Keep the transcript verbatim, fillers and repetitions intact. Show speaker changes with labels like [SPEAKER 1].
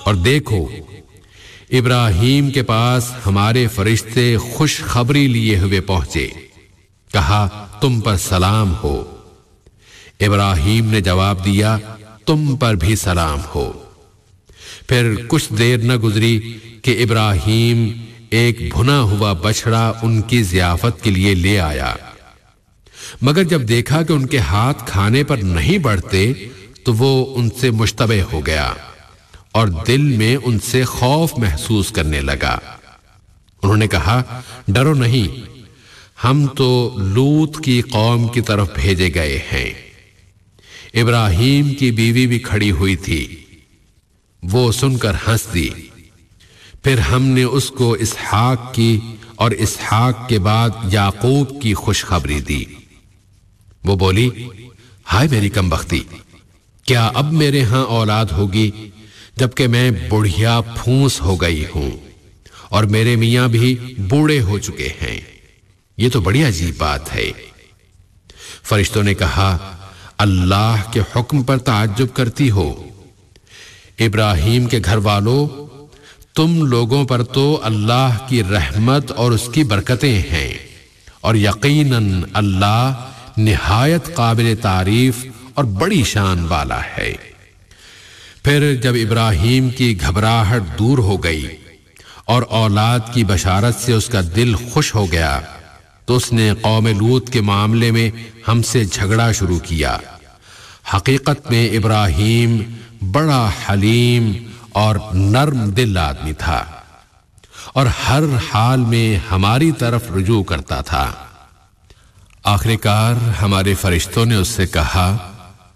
[SPEAKER 1] اور دیکھو ابراہیم کے پاس ہمارے فرشتے خوشخبری لیے ہوئے پہنچے، کہا تم پر سلام ہو۔ ابراہیم نے جواب دیا تم پر بھی سلام ہو۔ پھر کچھ دیر نہ گزری کہ ابراہیم ایک بھنا ہوا بچڑا ان کی ضیافت کے لیے لے آیا، مگر جب دیکھا کہ ان کے ہاتھ کھانے پر نہیں بڑھتے تو وہ ان سے مشتبہ ہو گیا اور دل میں ان سے خوف محسوس کرنے لگا۔ انہوں نے کہا ڈرو نہیں، ہم تو لوط کی قوم کی طرف بھیجے گئے ہیں۔ ابراہیم کی بیوی بھی کھڑی ہوئی تھی، وہ سن کر ہنس دی۔ پھر ہم نے اس کو اسحاق کی اور اسحاق کے بعد یعقوب کی خوشخبری دی۔ وہ بولی ہائے میری کم بختی، کیا اب میرے ہاں اولاد ہوگی جبکہ میں بڑھیا پھونس ہو گئی ہوں اور میرے میاں بھی بوڑھے ہو چکے ہیں؟ یہ تو بڑی عجیب بات ہے۔ فرشتوں نے کہا اللہ کے حکم پر تعجب کرتی ہو؟ ابراہیم کے گھر والوں، تم لوگوں پر تو اللہ کی رحمت اور اس کی برکتیں ہیں، اور یقیناً اللہ نہایت قابل تعریف اور بڑی شان والا ہے۔ پھر جب ابراہیم کی گھبراہٹ دور ہو گئی اور اولاد کی بشارت سے اس کا دل خوش ہو گیا تو اس نے قوم لوط کے معاملے میں ہم سے جھگڑا شروع کیا۔ حقیقت میں ابراہیم بڑا حلیم اور نرم دل آدمی تھا اور ہر حال میں ہماری طرف رجوع کرتا تھا۔ آخر کار ہمارے فرشتوں نے اس سے کہا